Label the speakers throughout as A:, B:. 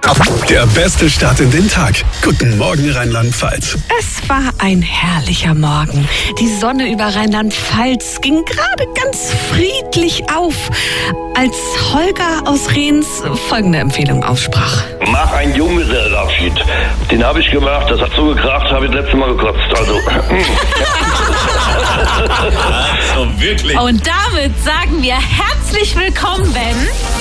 A: Der beste Start in den Tag. Guten Morgen, Rheinland-Pfalz.
B: Es war ein herrlicher Morgen. Die Sonne über Rheinland-Pfalz ging gerade ganz friedlich auf, als Holger aus Rehns folgende Empfehlung aussprach.
C: Mach einen Junggesellenabschied. Den habe ich gemacht, das hat so gekracht, habe ich das letzte Mal gekotzt. Also.
D: So, wirklich.
E: Und damit sagen wir herzlich willkommen, Ben.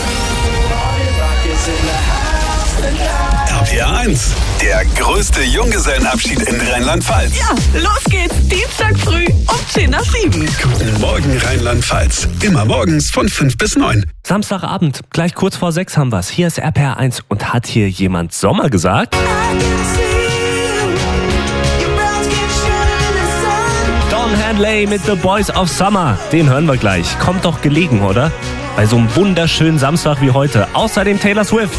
A: RPR 1, der größte Junggesellenabschied in Rheinland-Pfalz.
B: Ja, los geht's. Dienstag früh um 6:50.
A: Guten Morgen, Rheinland-Pfalz. Immer morgens von 5 bis 9.
D: Samstagabend, gleich kurz vor 6 haben wir's. Hier ist RPR 1 und hat hier jemand Sommer gesagt? Don Henley mit The Boys of Summer. Den hören wir gleich. Kommt doch gelegen, oder? Bei so einem wunderschönen Samstag wie heute. Außerdem Taylor Swift.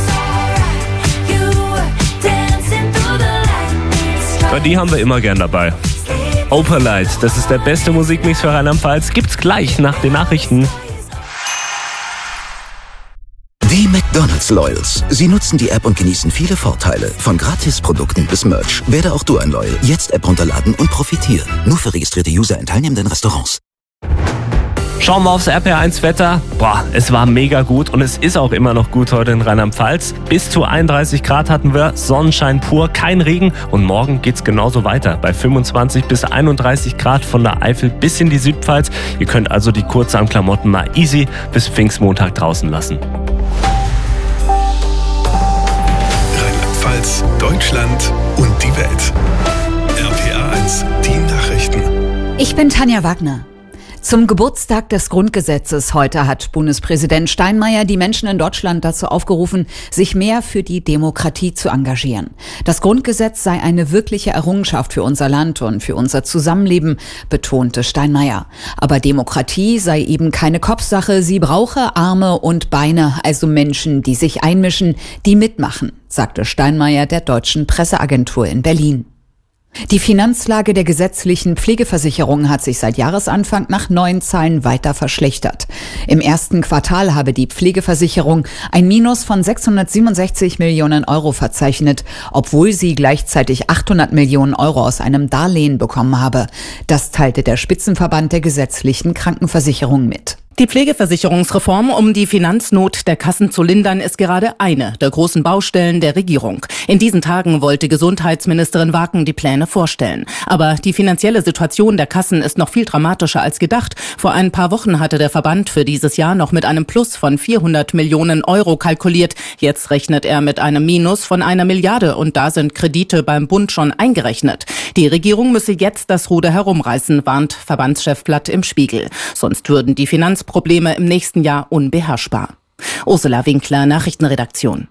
D: Ja, die haben wir immer gern dabei. Opalite, das ist der beste Musikmix für Rheinland-Pfalz. Gibt's gleich nach den Nachrichten.
F: Die McDonald's Loyals. Sie nutzen die App und genießen viele Vorteile. Von Gratisprodukten bis Merch. Werde auch du ein Loyal. Jetzt App runterladen und profitieren. Nur für registrierte User in teilnehmenden Restaurants.
D: Schauen wir aufs RPR1 Wetter. Boah, es war mega gut und es ist auch immer noch gut heute in Rheinland-Pfalz. Bis zu 31 Grad hatten wir, Sonnenschein pur, kein Regen und morgen geht's genauso weiter. Bei 25 bis 31 Grad von der Eifel bis in die Südpfalz. Ihr könnt also die kurzen Klamotten mal easy bis Pfingstmontag draußen lassen.
A: Rheinland-Pfalz, Deutschland und die Welt. RPR 1, die Nachrichten.
G: Ich bin Tanja Wagner. Zum Geburtstag des Grundgesetzes heute hat Bundespräsident Steinmeier die Menschen in Deutschland dazu aufgerufen, sich mehr für die Demokratie zu engagieren. Das Grundgesetz sei eine wirkliche Errungenschaft für unser Land und für unser Zusammenleben, betonte Steinmeier. Aber Demokratie sei eben keine Kopfsache, sie brauche Arme und Beine, also Menschen, die sich einmischen, die mitmachen, sagte Steinmeier der Deutschen Presseagentur in Berlin. Die Finanzlage der gesetzlichen Pflegeversicherung hat sich seit Jahresanfang nach neuen Zahlen weiter verschlechtert. Im ersten Quartal habe die Pflegeversicherung ein Minus von 667 Millionen Euro verzeichnet, obwohl sie gleichzeitig 800 Millionen Euro aus einem Darlehen bekommen habe. Das teilte der Spitzenverband der gesetzlichen Krankenversicherung mit.
H: Die Pflegeversicherungsreform, um die Finanznot der Kassen zu lindern, ist gerade eine der großen Baustellen der Regierung. In diesen Tagen wollte Gesundheitsministerin Waken die Pläne vorstellen. Aber die finanzielle Situation der Kassen ist noch viel dramatischer als gedacht. Vor ein paar Wochen hatte der Verband für dieses Jahr noch mit einem Plus von 400 Millionen Euro kalkuliert. Jetzt rechnet er mit einem Minus von 1 Milliarde und da sind Kredite beim Bund schon eingerechnet. Die Regierung müsse jetzt das Ruder herumreißen, warnt Verbandschef Blatt im Spiegel. Sonst würden die Finanzprobleme im nächsten Jahr unbeherrschbar. Ursula Winkler, Nachrichtenredaktion.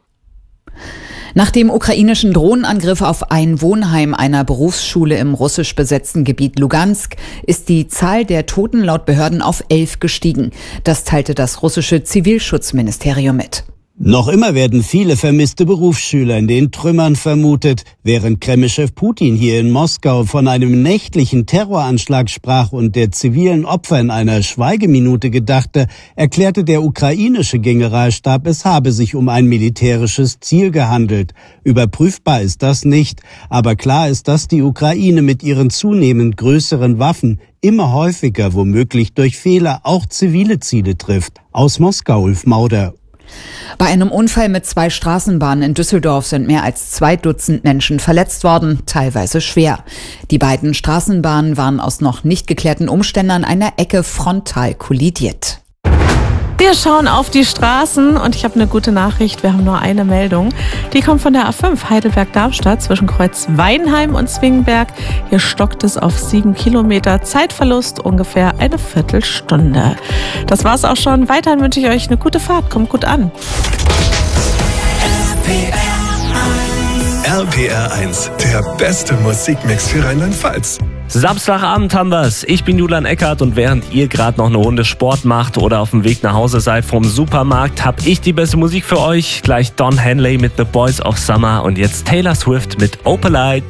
G: Nach dem ukrainischen Drohnenangriff auf ein Wohnheim einer Berufsschule im russisch besetzten Gebiet Lugansk ist die Zahl der Toten laut Behörden auf 11 gestiegen. Das teilte das russische Zivilschutzministerium mit.
I: Noch immer werden viele vermisste Berufsschüler in den Trümmern vermutet. Während Kremlchef Putin hier in Moskau von einem nächtlichen Terroranschlag sprach und der zivilen Opfer in einer Schweigeminute gedachte, erklärte der ukrainische Generalstab, es habe sich um ein militärisches Ziel gehandelt. Überprüfbar ist das nicht, aber klar ist, dass die Ukraine mit ihren zunehmend größeren Waffen immer häufiger, womöglich durch Fehler, auch zivile Ziele trifft. Aus Moskau, Ulf Mauder.
G: Bei einem Unfall mit 2 Straßenbahnen in Düsseldorf sind mehr als 2 Dutzend Menschen verletzt worden, teilweise schwer. Die beiden Straßenbahnen waren aus noch nicht geklärten Umständen an einer Ecke frontal kollidiert.
J: Wir schauen auf die Straßen und ich habe eine gute Nachricht. Wir haben nur eine Meldung. Die kommt von der A5 Heidelberg-Darmstadt zwischen Kreuz Weinheim und Zwingenberg. Hier stockt es auf 7 Kilometer. Zeitverlust ungefähr eine Viertelstunde. Das war's auch schon. Weiterhin wünsche ich euch eine gute Fahrt. Kommt gut an.
A: RPR 1, der beste Musikmix für Rheinland-Pfalz.
D: Samstagabend haben wir's. Ich bin Julian Eckert und während ihr gerade noch eine Runde Sport macht oder auf dem Weg nach Hause seid vom Supermarkt, habe ich die beste Musik für euch. Gleich Don Henley mit The Boys of Summer und jetzt Taylor Swift mit Opalite.